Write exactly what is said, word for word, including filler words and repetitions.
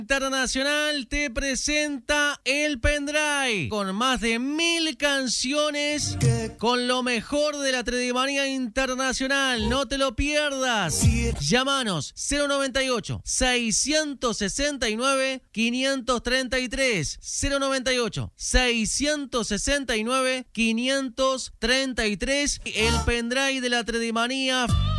Internacional te presenta el pendrive con más de mil canciones con lo mejor de la Tredimanía Internacional. No te lo pierdas. Llámanos cero noventa y ocho, seiscientos sesenta y nueve, quinientos treinta y tres. cero noventa y ocho, seiscientos sesenta y nueve, quinientos treinta y tres. El pendrive de la Tredimanía.